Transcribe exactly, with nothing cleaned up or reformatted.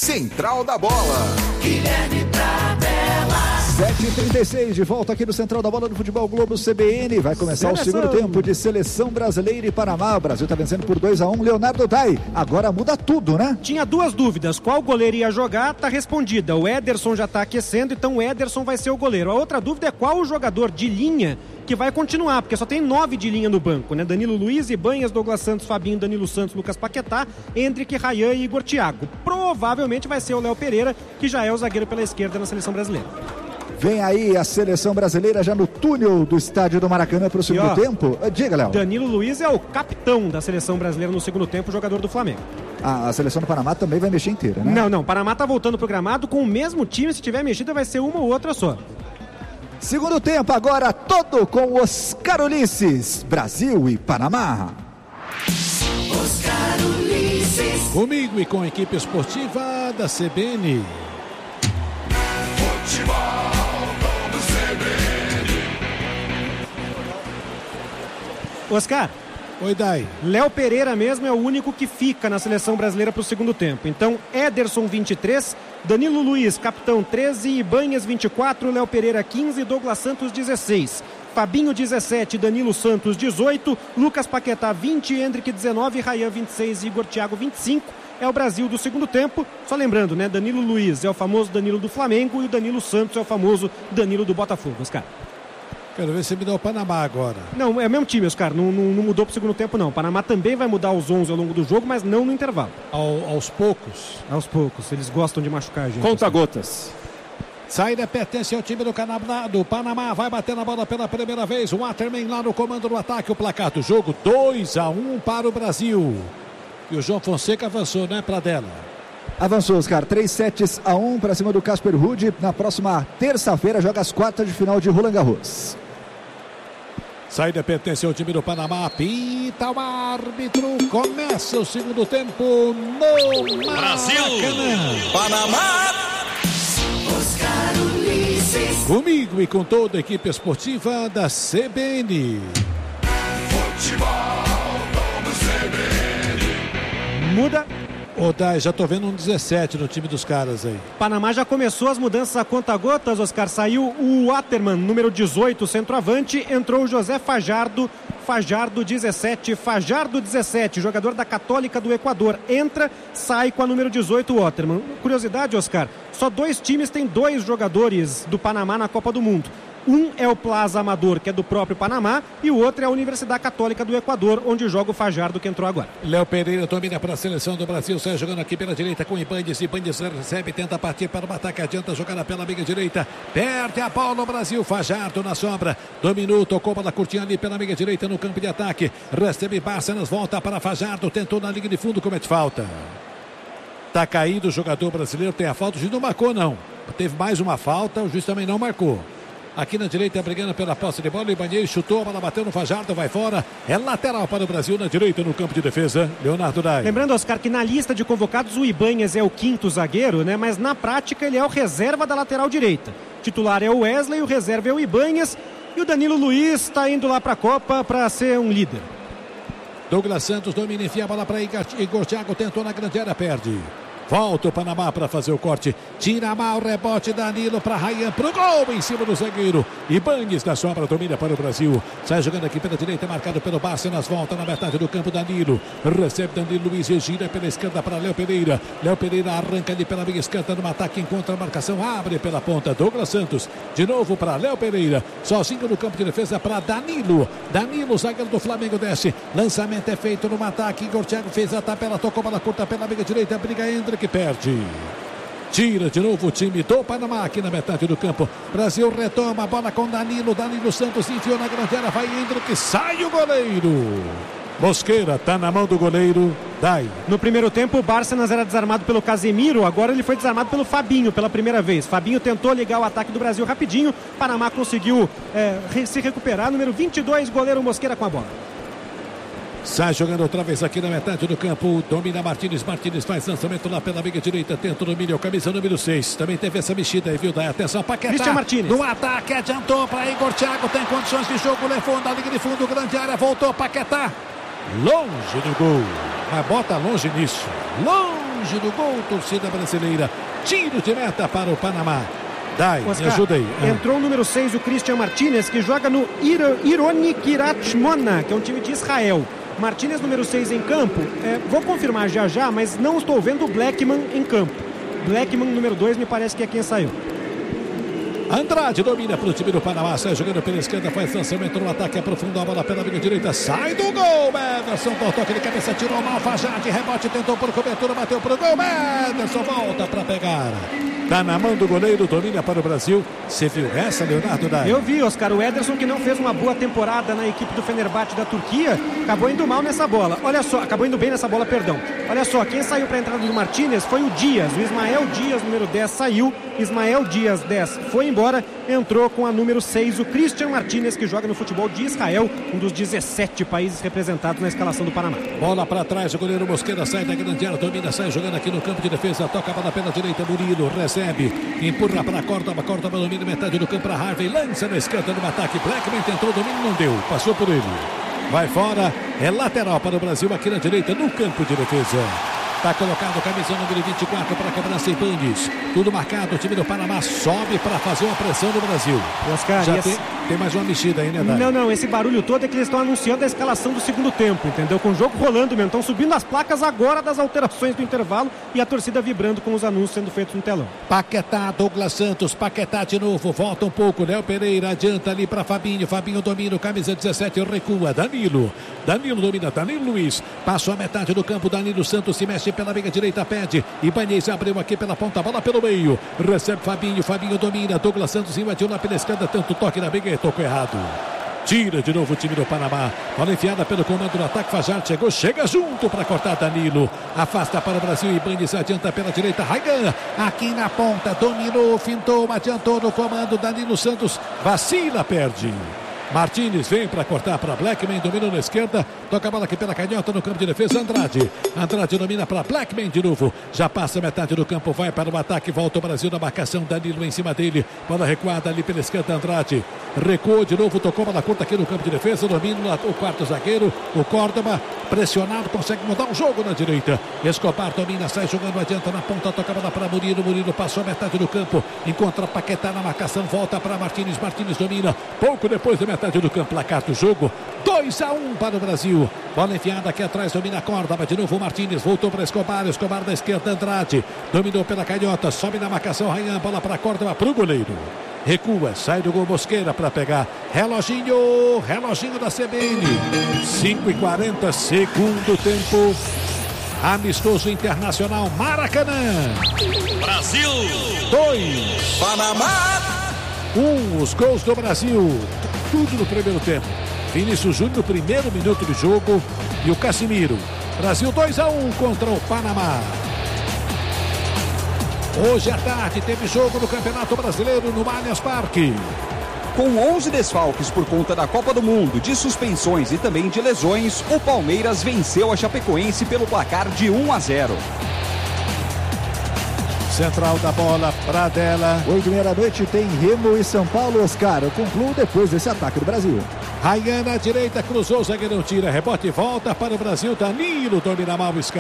Central da Bola. Guilherme Pradella. sete e trinta e seis, de volta aqui no Central da Bola do Futebol Globo C B N. Vai começar seleção. O segundo tempo de Seleção Brasileira e Panamá. O Brasil está vencendo por dois a um. Leonardo Dai, agora muda tudo, né? Tinha duas dúvidas. Qual goleiro ia jogar? Tá respondida. O Ederson já tá aquecendo, então o Ederson vai ser o goleiro. A outra dúvida é qual o jogador de linha que vai continuar, porque só tem nove de linha no banco, né? Danilo Luiz, Ibanhas, Douglas Santos, Fabinho, Danilo Santos, Lucas Paquetá, Hendrick, Ryan e Igor Thiago. Provavelmente vai ser o Léo Pereira, que já é o zagueiro pela esquerda na Seleção Brasileira. Vem aí a Seleção Brasileira já no túnel do estádio do Maracanã para o segundo ó, tempo. Diga, Léo. Danilo Luiz é o capitão da Seleção Brasileira no segundo tempo, jogador do Flamengo. Ah, a Seleção do Panamá também vai mexer inteira, né? Não, não. Panamá tá voltando pro gramado com o mesmo time. Se tiver mexida vai ser uma ou outra só. Segundo tempo agora todo com Oscar Ulisses, Brasil e Panamá. Oscar Ulisses. Comigo e com a equipe esportiva da C B N. Futebol do C B N. Oscar. Oi, Dai. Léo Pereira mesmo é o único que fica na Seleção Brasileira para o segundo tempo. Então, Ederson vinte e três, Danilo Luiz, capitão treze, Ibanhas vinte e quatro, Léo Pereira quinze, Douglas Santos dezesseis. Fabinho dezessete, Danilo Santos dezoito, Lucas Paquetá vinte, Hendrick dezenove, Ryan vinte e seis, Igor Thiago vinte e cinco. É o Brasil do segundo tempo. Só lembrando, né? Danilo Luiz é o famoso Danilo do Flamengo e o Danilo Santos é o famoso Danilo do Botafogo, Oscar. Quero ver se me dá o Panamá agora. Não, é o mesmo time, Oscar. Não, não, não mudou pro segundo tempo, não. O Panamá também vai mudar os onze ao longo do jogo, mas não no intervalo. Ao, aos poucos? Aos poucos. Eles gostam de machucar a gente. Conta gotas. Saída pertence ao time do, Canadá, do Panamá. Vai bater na bola pela primeira vez. O Waterman lá no comando do ataque. O placar do jogo dois a um para o Brasil. E o João Fonseca avançou, né, Pradella? Avançou, Oscar. três sets a um para cima do Casper Ruud. Na próxima terça-feira joga as quartas de final de Roland Garros. Saída pertence ao time do Panamá. Pita o árbitro. Começa o segundo tempo no Brasil. Maracanã. Panamá. Oscar Ulisses. Comigo e com toda a equipe esportiva da C B N. Futebol do C B N. Muda. Ô, Dai, já tô vendo um dezessete no time dos caras aí. Panamá já começou as mudanças a conta-gotas, Oscar. Saiu o Waterman, número dezoito, centroavante. Entrou o José Fajardo, Fajardo dezessete, Fajardo dezessete, jogador da Católica do Equador. Entra, sai com a número dezoito, o Waterman. Curiosidade, Oscar, só dois times têm dois jogadores do Panamá na Copa do Mundo. Um é o Plaza Amador, que é do próprio Panamá, e o outro é a Universidade Católica do Equador, onde joga o Fajardo, que entrou agora. Léo Pereira domina para a seleção do Brasil, sai jogando aqui pela direita com Ibanez. Ibanez recebe, tenta partir para o ataque, adianta jogar pela meia direita, perde a bola o Brasil. Fajardo na sombra, dominou, tocou para curtinha ali pela meia direita no campo de ataque, recebe Bárcenas, volta para Fajardo, tentou na linha de fundo, comete falta. Tá caído o jogador brasileiro, tem a falta, o juiz não marcou não, teve mais uma falta, o juiz também não marcou. Aqui na direita, brigando pela posse de bola, o Ibanez chutou, a bola bateu no Fajardo, vai fora. É lateral para o Brasil na direita, no campo de defesa. Leonardo Dai. Lembrando, Oscar, que na lista de convocados o Ibanez é o quinto zagueiro, né? Mas na prática ele é o reserva da lateral direita. O titular é o Wesley, o reserva é o Ibanez. E o Danilo Luiz está indo lá para a Copa para ser um líder. Douglas Santos domina, enfia a bola para Igor Thiago, tentou na grande área, perde. Volta o Panamá para fazer o corte. Tira mal o rebote, Danilo para Ryan, pro gol em cima do zagueiro. Ibanez da sombra, domina para o Brasil. Sai jogando aqui pela direita, marcado pelo Bárcenas. Volta na metade do campo, Danilo. Recebe Danilo Luiz e gira pela esquerda para Léo Pereira. Léo Pereira arranca ali pela meia esquerda no ataque, encontra a marcação, abre pela ponta. Douglas Santos, de novo para Léo Pereira. Sozinho no campo de defesa para Danilo. Danilo, zagueiro do Flamengo, desce. Lançamento é feito no ataque. Igor Thiago fez a tabela, tocou bola curta pela meia direita. Briga Hendrick, que perde. Tira de novo o time do Panamá aqui na metade do campo. Brasil retoma a bola com Danilo. Danilo Santos enfiou na grande área. Vai Hendrick, sai o goleiro. Mosqueira tá na mão do goleiro. Dai. No primeiro tempo, o Bárcenas era desarmado pelo Casemiro. Agora ele foi desarmado pelo Fabinho pela primeira vez. Fabinho tentou ligar o ataque do Brasil rapidinho. Panamá conseguiu é, se recuperar. Número vinte e dois, goleiro Mosqueira com a bola. Sai jogando outra vez aqui na metade do campo. Domina Martínez. Martínez faz lançamento lá pela meia direita. Tenta o domínio. Camisa número seis. Também teve essa mexida aí, viu? Daí atenção. Paquetá. Cristian Martínez. No ataque. Adiantou para Igor Thiago. Tem condições de jogo. Levou na linha de fundo. Grande área. Voltou Paquetá. Longe do gol. mas bota longe nisso. Longe do gol, torcida brasileira. Tiro de meta para o Panamá. Dai, Oscar, me ajuda aí. Ah. Entrou o número seis, o Christian Martinez, que joga no Ir- Ironi Kiryat Shmona, que é um time de Israel. Martinez, número seis em campo. É, vou confirmar já já, mas não estou vendo o Blackman em campo. Blackman, número dois, me parece que é quem saiu. Andrade domina para o time do Panamá, sai jogando pela esquerda, faz lançamento no ataque, aprofundou a bola pela linha direita, sai do gol, Ederson, por toque de cabeça, tirou mal, Fajardo, rebote, tentou por cobertura, bateu pro gol, Ederson volta para pegar. Tá na mão do goleiro, domina para o Brasil. Você viu essa, Leonardo Dai? Eu vi, Oscar, o Ederson, que não fez uma boa temporada na equipe do Fenerbahçe da Turquia, acabou indo mal nessa bola. Olha só, acabou indo bem nessa bola, perdão. Olha só, quem saiu para a entrada do Martinez foi o Dias. O Ismael Dias, número dez, saiu. Ismael Dias, dez, foi embora. Entrou com a número seis, o Christian Martinez, que joga no futebol de Israel, um dos dezessete países representados na escalação do Panamá. Bola para trás, o goleiro Mosqueira sai da grande área, domina, sai jogando aqui no campo de defesa, toca a bola pela direita, Murilo recebe, empurra para a Córdoba, Córdoba domina metade do campo para Harvey, lança na esquerda no ataque, Blackman tentou o domínio, não deu, passou por ele. Vai fora, é lateral para o Brasil aqui na direita, no campo de defesa. Está colocado camisa número vinte e quatro para a cobrança em Pandes. Tudo marcado, o time do Panamá sobe para fazer uma pressão no Brasil. Oscar, Já esse... tem, tem mais uma mexida aí, né, Dai? Não, não, esse barulho todo é que eles estão anunciando a escalação do segundo tempo, entendeu? Com o jogo rolando mesmo, estão subindo as placas agora das alterações do intervalo e a torcida vibrando com os anúncios sendo feitos no telão. Paquetá, Douglas Santos, Paquetá de novo, volta um pouco, Léo Pereira adianta ali para Fabinho, Fabinho domina, camisa dezessete, recua, Danilo, Danilo domina, Danilo Luiz, passou a metade do campo, Danilo Santos se mexe pela meia direita, pede, Ibanez abriu aqui pela ponta, bola pelo meio, recebe Fabinho, Fabinho domina, Douglas Santos invadiu lá pela esquerda, tanto toque na meia, tocou errado. Tira de novo o time do Panamá. Bola enfiada pelo comando do ataque. Fajardo chegou, chega junto para cortar Danilo. Afasta para o Brasil. Ibanez adianta pela direita. Raigan aqui na ponta. Dominou, fintou, adiantou no comando. Danilo Santos vacila, perde. Martinez vem para cortar para Blackman, dominou na esquerda, toca a bola aqui pela canhota no campo de defesa, Andrade, Andrade domina para Blackman de novo, já passa metade do campo, vai para o ataque, volta o Brasil na marcação, Danilo em cima dele, bola recuada ali pela esquerda, Andrade, recuou de novo, tocou bola curta aqui no campo de defesa, domina o quarto zagueiro, o Córdoba, pressionado, consegue mudar o jogo na direita, Escobar domina, sai jogando, adianta na ponta, toca a bola para Murilo, Murilo passou metade do campo, encontra Paquetá na marcação, volta para Martinez, Martinez domina, pouco depois da metade do campo, placar do jogo, dois a um para o Brasil, bola enfiada aqui atrás, domina a Córdoba, de novo o Martinez, voltou para Escobar, Escobar da esquerda, Andrade, dominou pela canhota, sobe na marcação, Ryan, bola para a Córdoba, para o goleiro, recua, sai do gol Mosqueira para pegar, reloginho, reloginho da C B N, cinco e quarenta, segundo tempo, amistoso internacional, Maracanã, Brasil, dois, Panamá, um, os gols do Brasil, tudo no primeiro tempo. Vinícius Júnior no primeiro minuto do jogo e o Casimiro. Brasil dois a um contra o Panamá. Hoje à tarde teve jogo no Campeonato Brasileiro no Allianz Parque. Com onze desfalques por conta da Copa do Mundo, de suspensões e também de lesões, o Palmeiras venceu a Chapecoense pelo placar de um a zero. Central da bola, Pradella. Oito e meia da noite tem Remo e São Paulo, Oscar. Eu concluo depois desse ataque do Brasil. Ryan na direita, cruzou, o zagueirão tira, rebote e volta para o Brasil. Danilo domina mal o Scar.